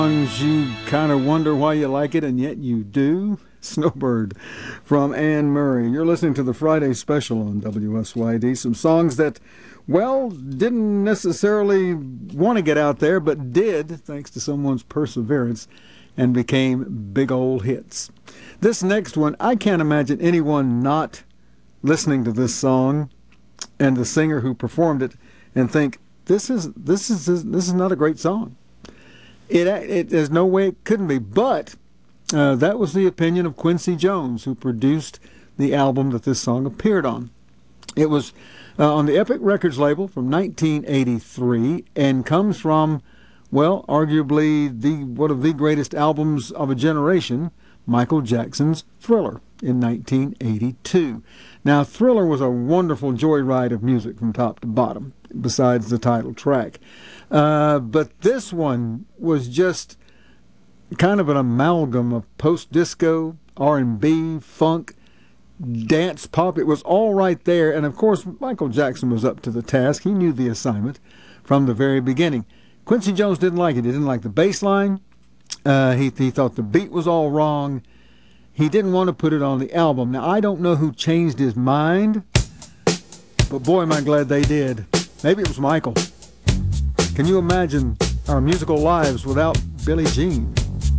You kind of wonder why you like it, and yet you do. Snowbird from Anne Murray. You're listening to the Friday special on WSYD. Some songs that, well, didn't necessarily want to get out there, but did, thanks to someone's perseverance, and became big old hits. This next one, I can't imagine anyone not listening to this song and the singer who performed it and think, this is not a great song. There's no way it couldn't be, but that was the opinion of Quincy Jones, who produced the album that this song appeared on. It was on the Epic Records label from 1983 and comes from, well, arguably one of the greatest albums of a generation, Michael Jackson's Thriller in 1982. Now, Thriller was a wonderful joyride of music from top to bottom, besides the title track. But this one was just kind of an amalgam of post-disco, R&B, funk, dance pop. It was all right there. And, of course, Michael Jackson was up to the task. He knew the assignment from the very beginning. Quincy Jones didn't like it. He didn't like the bass line. He thought the beat was all wrong. He didn't want to put it on the album. Now, I don't know who changed his mind, but boy, am I glad they did. Maybe it was Michael. Can you imagine our musical lives without Billie Jean?